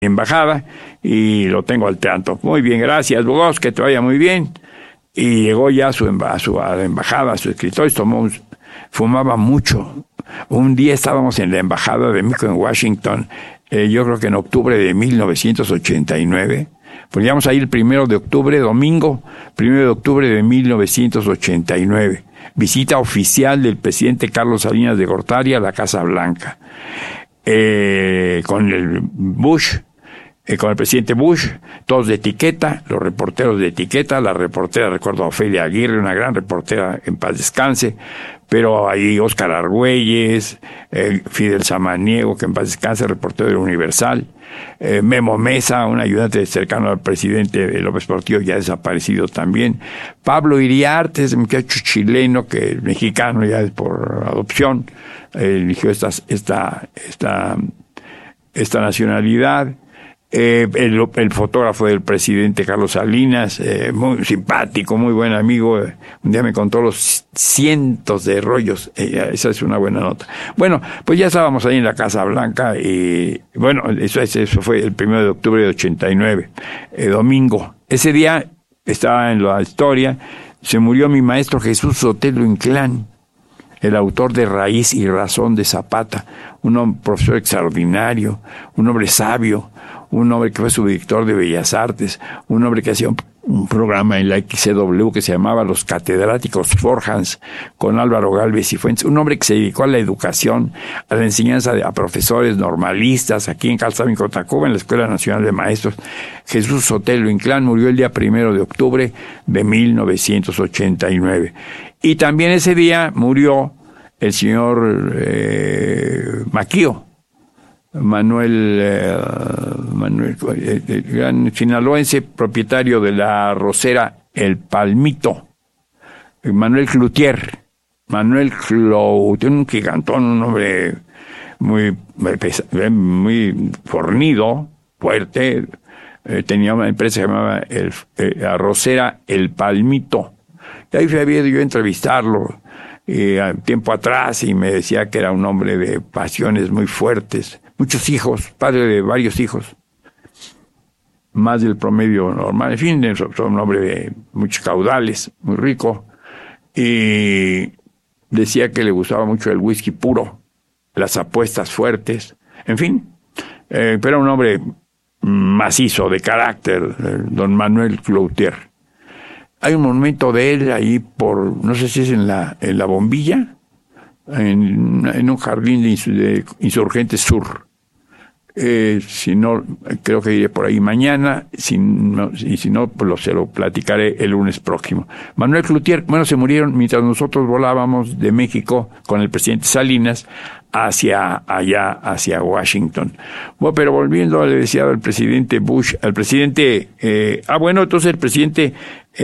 embajada y lo tengo al tanto. Muy bien, gracias, Bogos, que te vaya muy bien. Y llegó ya a la embajada, a su escritorio, fumaba mucho. Un día estábamos en la embajada de México en Washington, yo creo que en octubre de 1989. Pues íbamos a ir el 1 de octubre, domingo, 1 de octubre de 1989. Visita oficial del presidente Carlos Salinas de Gortari a la Casa Blanca. Con el Bush, con el presidente Bush, todos de etiqueta, los reporteros de etiqueta, la reportera, recuerdo a Ofelia Aguirre, una gran reportera, en paz descanse, pero ahí Óscar Argüelles, Fidel Samaniego, que en paz descanse, reportero del Universal, Memo Mesa, un ayudante cercano al presidente López Portillo, ya desaparecido también, Pablo Iriarte, ese muchacho chileno, que es mexicano ya por adopción, eligió esta nacionalidad. El fotógrafo del presidente Carlos Salinas, muy simpático, muy buen amigo, un día me contó los cientos de rollos, esa es una buena nota. Bueno, pues ya estábamos ahí en la Casa Blanca y bueno, eso fue el 1 de octubre de 89, domingo. Ese día, estaba en la historia, se murió mi maestro Jesús Sotelo Inclán, el autor de Raíz y Razón de Zapata, un profesor extraordinario, un hombre sabio, un hombre que fue subdirector de Bellas Artes, un hombre que hacía un programa en la XCW que se llamaba Los Catedráticos Forjans, con Álvaro Gálvez y Fuentes, un hombre que se dedicó a la educación, a la enseñanza a profesores normalistas, aquí en Calzado, Tacuba, en la Escuela Nacional de Maestros. Jesús Sotelo Inclán murió el día 1 de octubre de 1989. Y también ese día murió el señor Maquío, Manuel, el gran sinaloense, propietario de la arrocera El Palmito, Manuel Cloutier, un gigantón, un hombre muy fornido, fuerte, tenía una empresa que se llamaba arrocera El Palmito, y ahí había yo a entrevistarlo tiempo atrás, y me decía que era un hombre de pasiones muy fuertes, muchos hijos, padre de varios hijos, más del promedio normal, en fin, un hombre de muchos caudales, muy rico, y decía que le gustaba mucho el whisky puro, las apuestas fuertes, en fin, pero era un hombre macizo, de carácter, don Manuel Cloutier. Hay un monumento de él ahí no sé si es en la Bombilla, en un jardín de Insurgentes Sur. Si no, creo que iré por ahí mañana, y si no, pues se lo platicaré el lunes próximo. Manuel Cloutier, bueno, se murieron mientras nosotros volábamos de México con el presidente Salinas hacia Washington. Bueno, pero volviendo, le decía al presidente Bush, entonces el presidente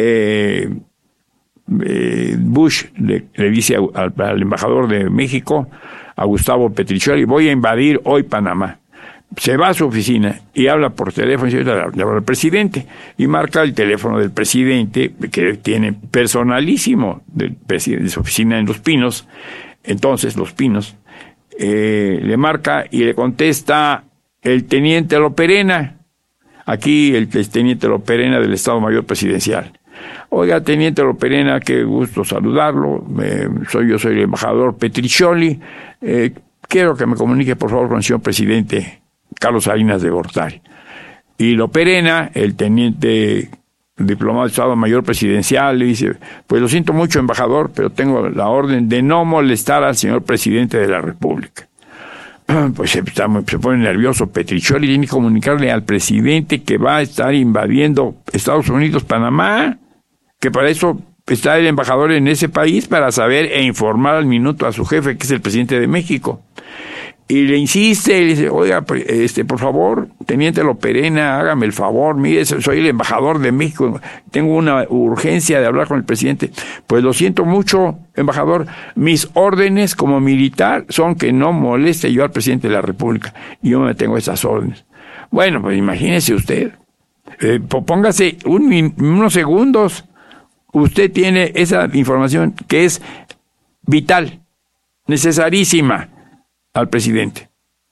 Bush le dice al embajador de México, a Gustavo Petriccioli, voy a invadir hoy Panamá. Se va a su oficina y habla por teléfono, y le habla al presidente, y marca el teléfono del presidente, que tiene personalísimo del presidente de su oficina en Los Pinos. Entonces, Los Pinos, le marca y le contesta el teniente Loperena, aquí el teniente Loperena del Estado Mayor Presidencial. Oiga, teniente Loperena, qué gusto saludarlo, yo soy el embajador Petriccioli, quiero que me comunique por favor con el señor presidente Carlos Salinas de Gortari. Y Loperena, el teniente diplomado de Estado Mayor Presidencial, le dice, pues lo siento mucho, embajador, pero tengo la orden de no molestar al señor presidente de la República. Pues se pone nervioso Petriccioli, tiene que comunicarle al presidente que va a estar invadiendo Estados Unidos, Panamá, que para eso está el embajador en ese país, para saber e informar al minuto a su jefe, que es el presidente de México. Y le insiste, y le dice, oiga, por favor, teniente Loperena, hágame el favor, mire, soy el embajador de México, tengo una urgencia de hablar con el presidente. Pues lo siento mucho, embajador, mis órdenes como militar son que no moleste yo al presidente de la República, y yo me tengo esas órdenes. Bueno, pues imagínese usted, póngase unos segundos, usted tiene esa información que es vital, necesarísima al presidente.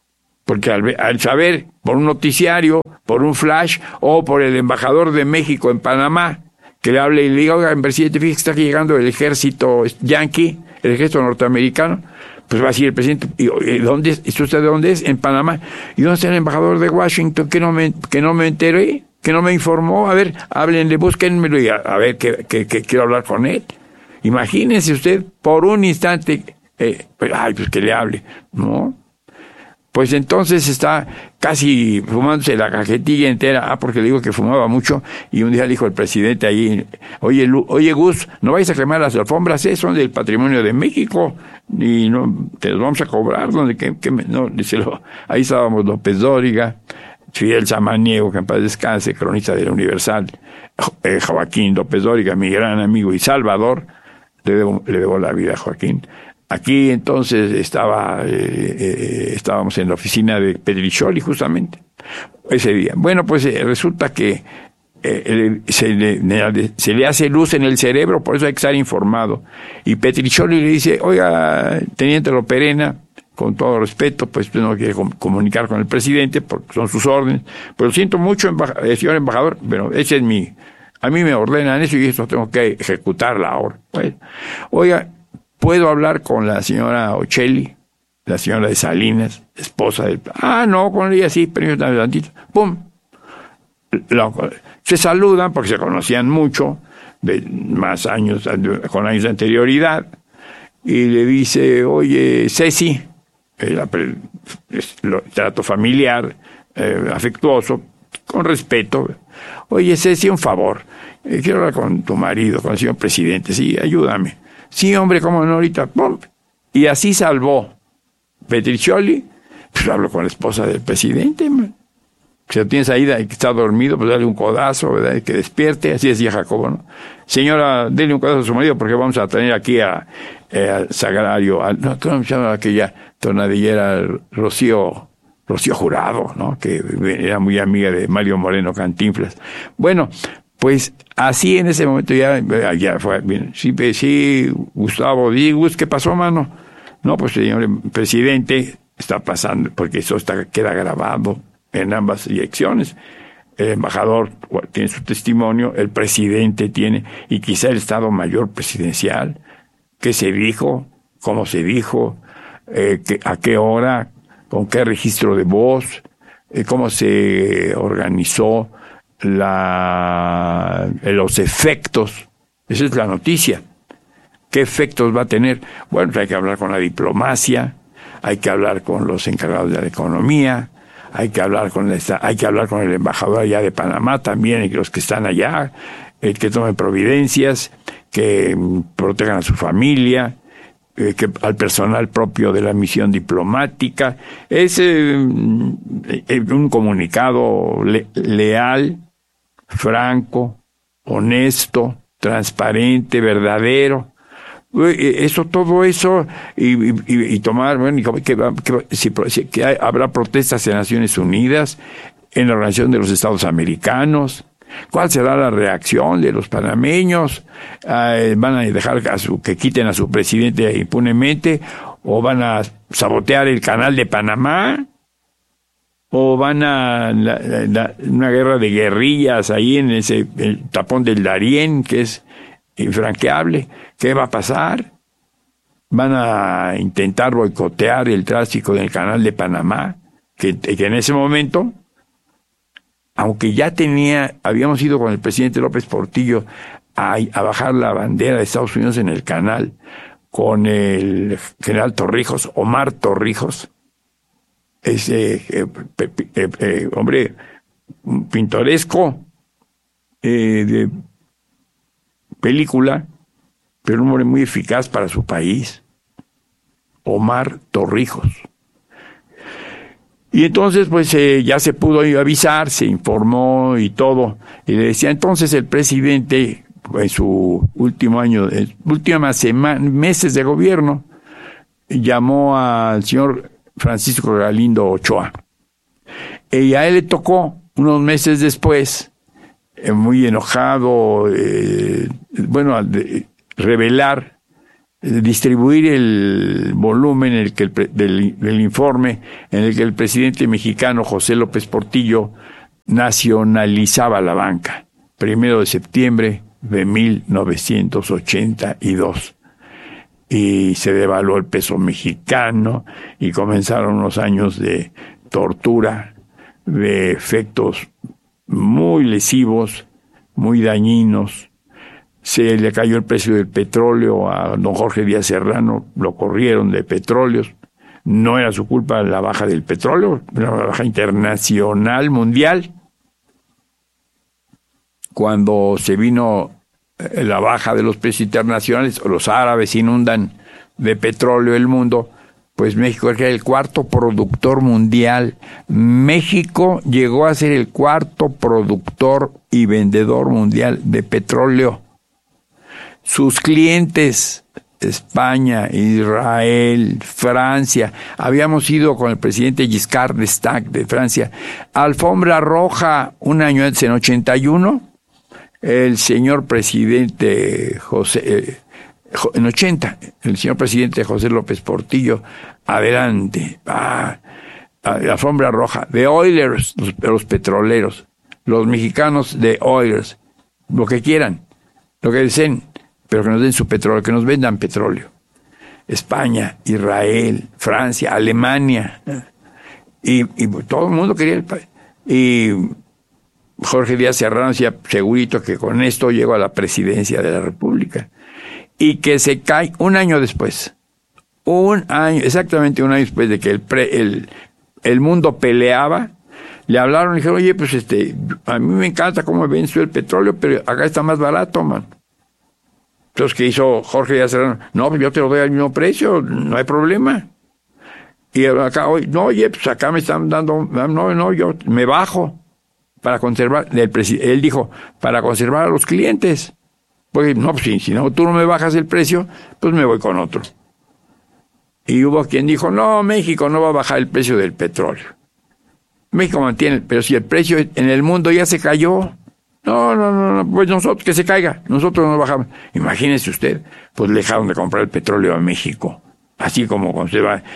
Porque al saber por un noticiario, por un flash o por el embajador de México en Panamá, que le hable y le diga, oiga, presidente, fíjese que está llegando el ejército yanqui, el ejército norteamericano, pues va a decir el presidente, ¿dónde es? ¿Usted de dónde es? En Panamá. ¿Y dónde está el embajador de Washington? Que no me enteré, que no me informó. A ver, háblenle, búsquenmelo y a ver que quiero hablar con él. Imagínense usted, por un instante, pues que le hable, ¿no? Pues entonces está casi fumándose la cajetilla entera, porque le digo que fumaba mucho, y un día le dijo el presidente ahí, oye Gus, no vais a quemar las alfombras, son del patrimonio de México, y no te los vamos a cobrar, no, ahí estábamos López Dóriga, Fidel Samaniego, que en paz descanse, cronista de la Universal, Joaquín López Dóriga, mi gran amigo, y Salvador, le debo la vida a Joaquín. Aquí entonces estábamos en la oficina de Petricholi justamente ese día. Bueno, pues resulta que se le hace luz en el cerebro, por eso hay que estar informado. Y Petricholi le dice, oiga, teniente Loperena, con todo respeto, pues usted no quiere comunicar con el presidente porque son sus órdenes, pero siento mucho, señor embajador, pero ese es a mí me ordenan eso y esto tengo que ejecutarla ahora. Pues, oiga, ¿puedo hablar con la señora Ocelli, la señora de Salinas, esposa del... no, con ella sí, pero tantito. ¡Pum! Se saludan porque se conocían mucho, con años de anterioridad, y le dice, oye, Ceci, trato familiar, afectuoso, con respeto. Oye, Ceci, un favor, quiero hablar con tu marido, con el señor presidente, sí, ayúdame. Sí, hombre, cómo no, ahorita. ¡Pum! Y así salvó Petricholi. Pues hablo con la esposa del presidente. Si lo tienes ahí y que está dormido, pues dale un codazo, ¿verdad? Que despierte. Así decía Jacobo, ¿no? Señora, dele un codazo a su marido porque vamos a tener aquí a Sagrario. ¿Cómo se llama aquella tornadillera? Rocío Jurado, ¿no? Que era muy amiga de Mario Moreno Cantinflas. Bueno, pues así en ese momento ya fue bien. Sí, Gustavo, Gus, ¿qué pasó, mano? No, pues señor presidente, está pasando, porque eso queda grabado en ambas direcciones. El embajador tiene su testimonio, el presidente tiene, y quizá el Estado Mayor Presidencial, qué se dijo, cómo se dijo, a qué hora, con qué registro de voz, cómo se organizó los efectos. Esa es la noticia. ¿Qué efectos va a tener? Bueno, hay que hablar con la diplomacia, hay que hablar con los encargados de la economía, hay que hablar con el embajador allá de Panamá también, y los que están allá, que tomen providencias, que protejan a su familia, que al personal propio de la misión diplomática. Es un comunicado leal, franco, honesto, transparente, verdadero. Todo eso, y tomar, bueno, que habrá protestas en Naciones Unidas, en la Organización de los Estados Americanos. ¿Cuál será la reacción de los panameños? ¿Van a dejar que quiten a su presidente impunemente? ¿O van a sabotear el canal de Panamá? ¿O van a una guerra de guerrillas ahí en el tapón del Darién, que es infranqueable? ¿Qué va a pasar? ¿Van a intentar boicotear el tráfico del canal de Panamá? Que en ese momento, aunque ya habíamos ido con el presidente López Portillo a bajar la bandera de Estados Unidos en el canal, con el general Torrijos, Omar Torrijos, ese hombre pintoresco, de película, pero un hombre muy eficaz para su país, Omar Torrijos. Y entonces, pues, ya se pudo avisar, se informó y todo. Y le decía, entonces el presidente, en su último año, últimas meses de gobierno, llamó al señor Francisco Galindo Ochoa. Y a él le tocó, unos meses después, muy enojado, revelar distribuir el volumen en el que del informe en el que el presidente mexicano José López Portillo nacionalizaba la banca, 1 de septiembre de 1982. Y se devaluó el peso mexicano y comenzaron unos años de tortura, de efectos muy lesivos, muy dañinos. Se le cayó el precio del petróleo a don Jorge Díaz Serrano, lo corrieron de Petróleos. No era su culpa la baja del petróleo, era una baja internacional, mundial. Cuando se vino la baja de los precios internacionales, los árabes inundan de petróleo el mundo, pues México era el cuarto productor mundial. México llegó a ser el cuarto productor y vendedor mundial de petróleo. Sus clientes, España, Israel, Francia, habíamos ido con el presidente Giscard d'Estaing de Francia, alfombra roja un año antes, en 81, el señor presidente en 80, el señor presidente José López Portillo, adelante, alfombra roja, de Oilers, los petroleros, los mexicanos de Oilers, lo que quieran, lo que deseen, pero que nos den su petróleo, que nos vendan petróleo. España, Israel, Francia, Alemania, y todo el mundo quería el país. Y Jorge Díaz Serrano decía, segurito que con esto llego a la presidencia de la República. Y que se cae un año después. Exactamente un año después de que el mundo peleaba, le hablaron y dijeron, oye, pues a mí me encanta cómo venció el petróleo, pero acá está más barato, man. Entonces, ¿qué hizo Jorge Díaz Serrano? No, pues yo te lo doy al mismo precio, no hay problema. Y acá, oye, pues acá me están dando, no, yo me bajo para conservar, él dijo, para conservar a los clientes. Pues no, pues si no, tú no me bajas el precio, pues me voy con otro. Y hubo quien dijo, no, México no va a bajar el precio del petróleo. México mantiene, pero si el precio en el mundo ya se cayó, no, pues nosotros, que se caiga, nosotros no bajamos. Imagínese usted, pues dejaron de comprar el petróleo a México, así como cuando se va,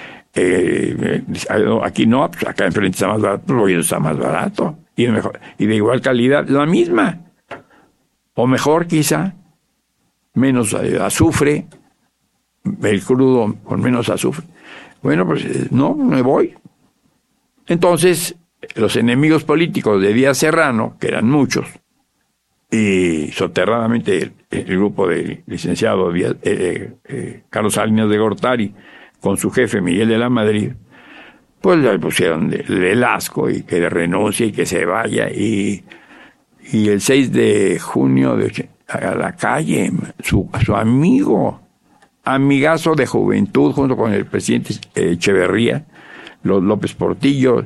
aquí no, pues acá enfrente está más barato, pues está más barato, y de igual calidad, la misma, o mejor quizá, menos azufre, el crudo con menos azufre. Bueno, pues no, me voy. Entonces, los enemigos políticos de Díaz Serrano, que eran muchos, y soterradamente el grupo del licenciado Carlos Salinas de Gortari, con su jefe Miguel de la Madrid, pues le pusieron del asco y que renuncie y que se vaya. Y el 6 de junio a la calle, su amigo, amigazo de juventud, junto con el presidente Echeverría, los López Portillo,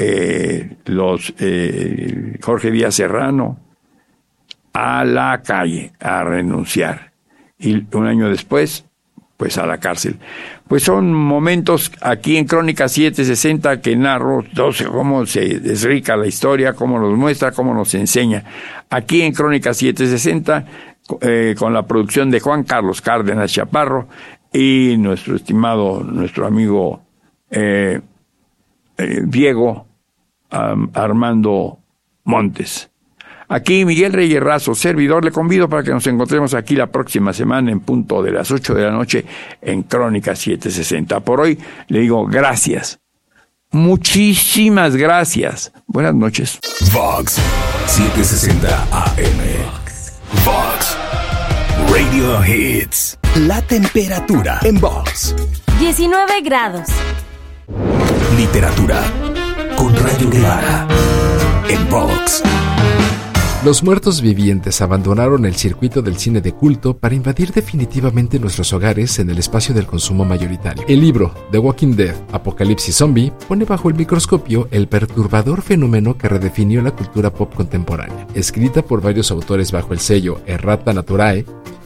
Jorge Díaz Serrano, a la calle a renunciar. Y un año después, pues a la cárcel. Pues son momentos aquí en Crónica 760 que narro cómo se desrica la historia, cómo nos muestra, cómo nos enseña. Aquí en Crónica 760, con la producción de Juan Carlos Cárdenas Chaparro y nuestro amigo Diego Armando Montes. Aquí Miguel Reyes Razo, servidor, le convido para que nos encontremos aquí la próxima semana en punto de las 8 de la noche en Crónica 760. Por hoy le digo gracias. Muchísimas gracias. Buenas noches. Vox 760 AM. Vox Radio Hits. La temperatura en Vox. 19 grados. Literatura con Rayo Guevara en Vox. Los muertos vivientes abandonaron el circuito del cine de culto para invadir definitivamente nuestros hogares en el espacio del consumo mayoritario. El libro The Walking Dead, Apocalipsis Zombie, pone bajo el microscopio el perturbador fenómeno que redefinió la cultura pop contemporánea. Escrita por varios autores bajo el sello Errata Naturae,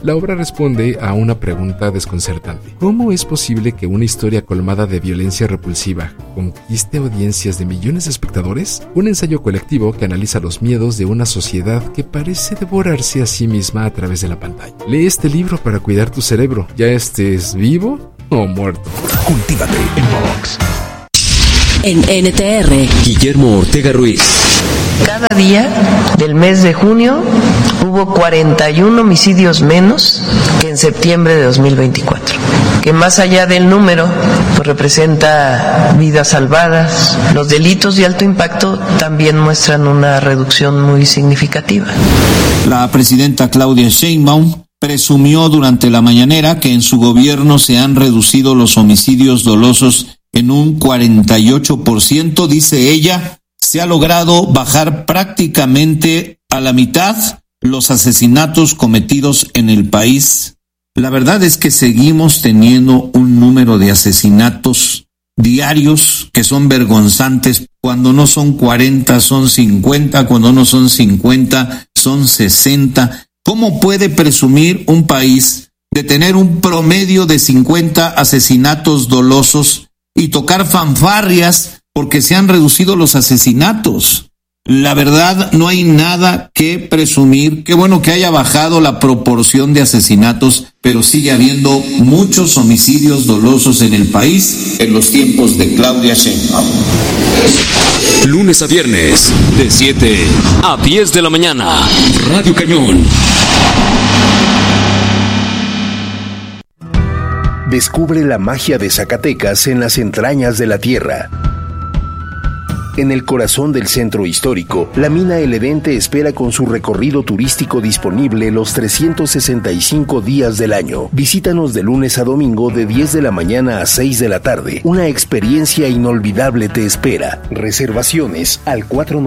La obra responde a una pregunta desconcertante. ¿Cómo es posible que una historia colmada de violencia repulsiva conquiste audiencias de millones de espectadores? Un ensayo colectivo que analiza los miedos de una sociedad que parece devorarse a sí misma a través de la pantalla. Lee este libro para cuidar tu cerebro, ya estés vivo o muerto. Cultívate en Vox. En NTR, Guillermo Ortega Ruiz. Cada día del mes de junio hubo 41 homicidios menos que en septiembre de 2024, que más allá del número, pues representa vidas salvadas. Los delitos de alto impacto también muestran una reducción muy significativa. La presidenta Claudia Sheinbaum presumió durante la mañanera que en su gobierno se han reducido los homicidios dolosos en un 48%, dice ella. Se ha logrado bajar prácticamente a la mitad los asesinatos cometidos en el país. La verdad es que seguimos teniendo un número de asesinatos diarios que son vergonzantes. Cuando no son 40, son 50, cuando no son 50, son 60. ¿Cómo puede presumir un país de tener un promedio de 50 asesinatos dolosos y tocar fanfarrias porque se han reducido los asesinatos? La verdad, no hay nada que presumir. Qué bueno que haya bajado la proporción de asesinatos, pero sigue habiendo muchos homicidios dolosos en el país en los tiempos de Claudia Sheinbaum. Lunes a viernes, de 7 a 10 de la mañana. Radio Cañón. Descubre la magia de Zacatecas en las entrañas de la tierra. En el corazón del centro histórico, la mina El Edén te espera con su recorrido turístico disponible los 365 días del año. Visítanos de lunes a domingo de 10 de la mañana a 6 de la tarde. Una experiencia inolvidable te espera. Reservaciones al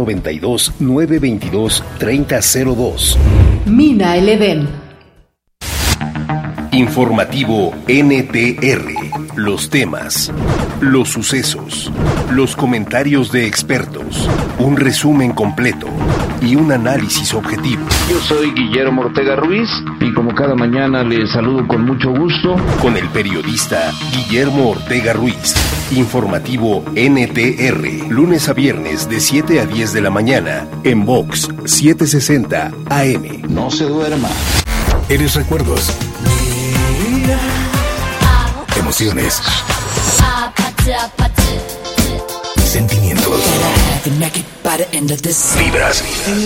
492-922-3002. Mina El Edén. Informativo NTR. Los temas, los sucesos, los comentarios de expertos, un resumen completo y un análisis objetivo. Yo soy Guillermo Ortega Ruiz y como cada mañana les saludo con mucho gusto. Con el periodista Guillermo Ortega Ruiz. Informativo NTR. Lunes a viernes de 7 a 10 de la mañana en Vox 760 AM. No se duerma. Eres recuerdos. Emociones. Sentimientos. Vibras.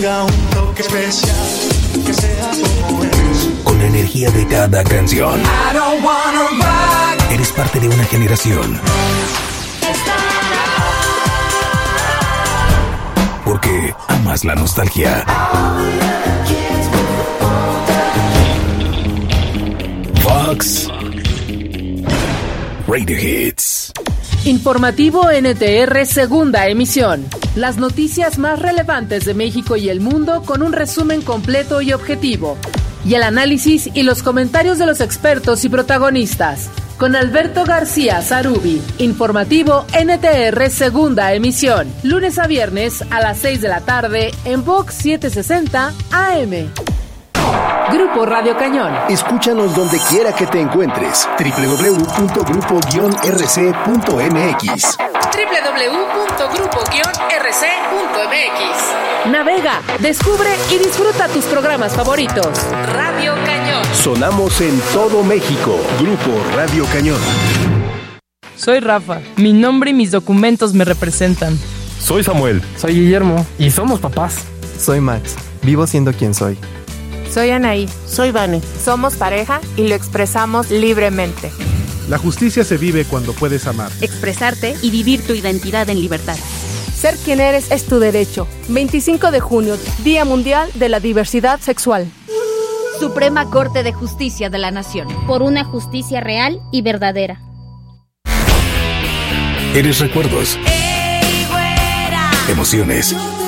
Con la energía de cada canción. Eres parte de una generación. Porque amas la nostalgia. Vox Radio Hits. Informativo NTR, segunda emisión. Las noticias más relevantes de México y el mundo con un resumen completo y objetivo. Y el análisis y los comentarios de los expertos y protagonistas. Con Alberto García Zarubi. Informativo NTR, segunda emisión. Lunes a viernes a las 6 de la tarde en Vox 760 AM. Grupo Radio Cañón. Escúchanos donde quiera que te encuentres. www.grupo-rc.mx. www.grupo-rc.mx. Navega, descubre y disfruta tus programas favoritos. Radio Cañón. Sonamos en todo México. Grupo Radio Cañón. Soy Rafa. Mi nombre y mis documentos me representan. Soy Samuel. Soy Guillermo. Y somos papás. Soy Max. Vivo siendo quien soy. Soy Anaí. Soy Vane. Somos pareja y lo expresamos libremente. La justicia se vive cuando puedes amar, expresarte y vivir tu identidad en libertad. Ser quien eres es tu derecho. 25 de junio, Día Mundial de la Diversidad Sexual. Suprema Corte de Justicia de la Nación. Por una justicia real y verdadera. Eres recuerdos. Emociones.